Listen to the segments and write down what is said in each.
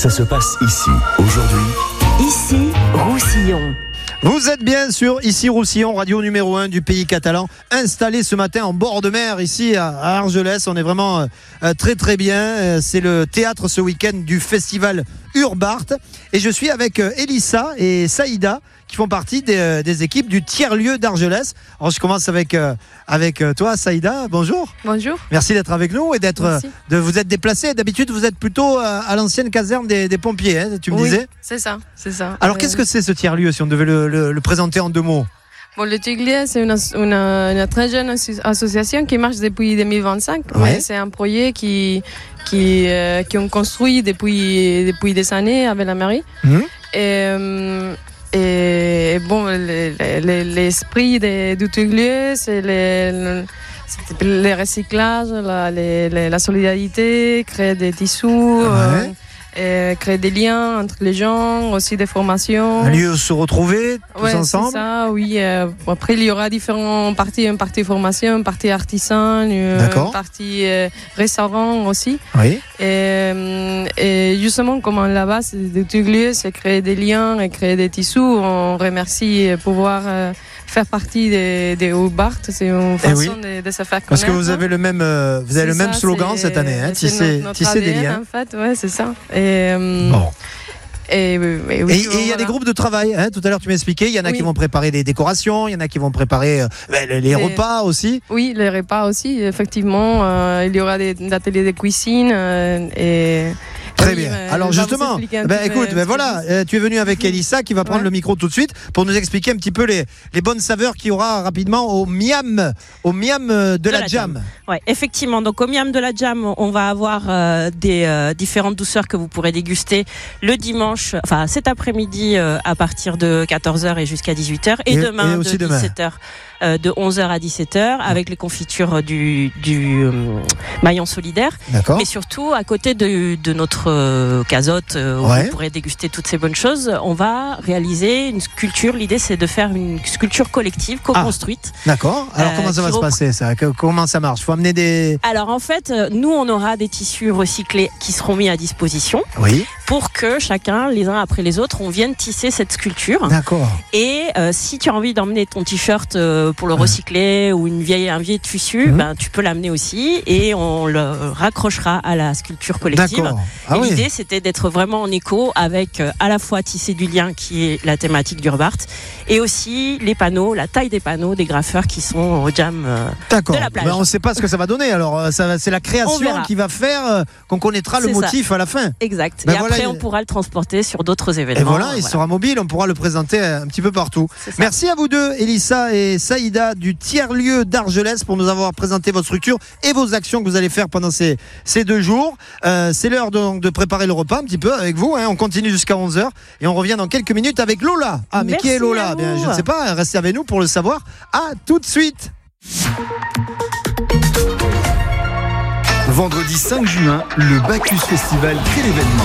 Ça se passe ici, aujourd'hui. Ici, Roussillon. Vous êtes bien sûr ici Roussillon, radio numéro 1 du pays catalan, installé ce matin en bord de mer ici à Argelès. On est vraiment très très bien. C'est le théâtre ce week-end du festival Urbart. Et je suis avec Elissa et Saïda qui font partie des équipes du tiers-lieu d'Argelès. Alors je commence avec toi Saïda, bonjour. Bonjour. Merci d'être avec nous et de vous être déplacée. D'habitude vous êtes plutôt à l'ancienne caserne des pompiers, hein, tu me disais. C'est ça. Alors qu'est-ce que c'est ce tiers-lieu si on devait le présenter en 2 mots? Bon, le tiers-lieu, c'est une très jeune association qui marche depuis 2025. Ouais. Mais c'est un projet qui ont construit depuis des années avec la mairie. Et bon, l'esprit du tiers-lieu, c'est le recyclage, la solidarité, créer des tissus. Créer des liens entre les gens, aussi des formations. Un lieu où se retrouver tous ensemble. C'est ça, oui. Après, il y aura différentes parties, une partie formation, une partie artisan, une partie restaurant aussi. Oui. Et justement, comme la base du tiers-lieu, c'est créer des liens et créer des tissus. On remercie pouvoir faire partie des Urbart. C'est une façon de se faire connaître. Parce que vous avez le même slogan cette année, hein, tisser des liens. En fait, ouais, c'est ça. Bon. Et il y a des groupes de travail, hein, tout à l'heure tu m'expliquais, il y en a qui vont préparer les décorations, il y en a qui vont préparer les repas aussi. Oui, les repas aussi, effectivement. Il y aura des ateliers de cuisine Très bien. Alors justement, écoute, voilà, tu es venu avec Elissa qui va prendre le micro tout de suite pour nous expliquer un petit peu les bonnes saveurs qu'il y aura rapidement au miam de la jam. Ouais, effectivement. Donc au miam de la jam, on va avoir des différentes douceurs que vous pourrez déguster le dimanche, enfin cet après-midi à partir de 14h et jusqu'à 18h et demain de 17h. De 11h à 17h avec les confitures du maillon solidaire. D'accord. Mais surtout à côté de notre casotte où vous pourrez déguster toutes ces bonnes choses, on va réaliser une sculpture. L'idée c'est de faire une sculpture collective co-construite. D'accord. Alors comment ça va se passer ça? Comment ça marche? Faut amener des... Alors en fait, nous on aura des tissus recyclés qui seront mis à disposition. Oui. Pour que chacun, les uns après les autres, on vienne tisser cette sculpture. D'accord. Et si tu as envie d'emmener ton t-shirt pour le recycler ou un vieil tissu, tu peux l'amener aussi et on le raccrochera à la sculpture collective. Ah, et l'idée, c'était d'être vraiment en écho avec à la fois tisser du lien qui est la thématique d'Urbart et aussi les panneaux, la taille des panneaux des graffeurs qui sont au jam de la plage. Mais on ne sait pas ce que ça va donner. Alors, c'est la création qui va faire qu'on connaîtra le motif à la fin. Exact. Et après, on pourra le transporter sur d'autres événements. Et voilà, il sera mobile, on pourra le présenter un petit peu partout. Merci à vous deux, Elissa et Saïda du tiers-lieu d'Argelès pour nous avoir présenté votre structure et vos actions que vous allez faire pendant ces 2 jours. C'est l'heure donc de préparer le repas un petit peu avec vous, hein. On continue jusqu'à 11h et on revient dans quelques minutes avec Lola. Ah, mais qui est Lola? Bien, je ne sais pas, restez avec nous pour le savoir. À tout de suite. Vendredi 5 juin, le Bacchus Festival crée l'événement.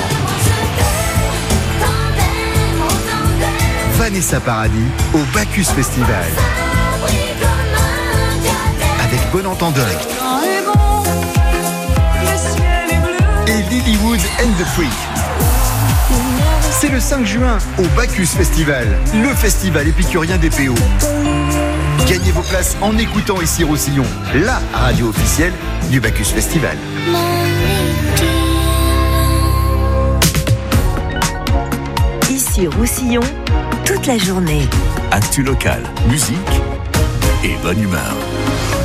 Vanessa Paradis au Bacchus Festival. Avec Bon Entendeur. Et Lilywood and the Freak. C'est le 5 juin au Bacchus Festival, le festival épicurien des PO. Gagnez vos places en écoutant ici Roussillon, la radio officielle du Bacchus Festival. Ici Roussillon, toute la journée. Actu local, musique et bonne humeur.